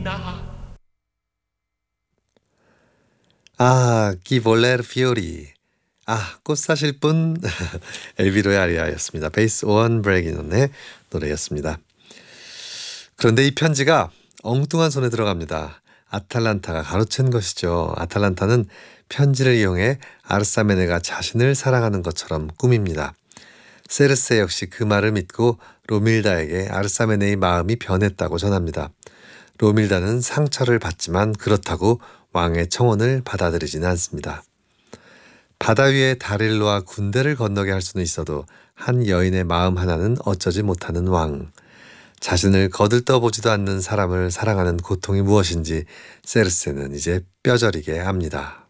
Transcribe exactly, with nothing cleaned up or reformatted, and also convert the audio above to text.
donna. 아, 기볼레르 피오리. 아, 꽃 사실 분 엘비로의 아리아였습니다. 베이스 오원 브레기논의 노래였습니다. 그런데 이 편지가 엉뚱한 손에 들어갑니다. 아탈란타가 가로챈 것이죠. 아탈란타는 편지를 이용해 아르사메네가 자신을 사랑하는 것처럼 꾸밉니다. 세르세 역시 그 말을 믿고 로밀다에게 아르사메네의 마음이 변했다고 전합니다. 로밀다는 상처를 받지만 그렇다고 왕의 청혼을 받아들이지는 않습니다. 바다 위에 다리를 놓아 군대를 건너게 할 수는 있어도 한 여인의 마음 하나는 어쩌지 못하는 왕. 자신을 거들떠보지도 않는 사람을 사랑하는 고통이 무엇인지 세르세는 이제 뼈저리게 압니다.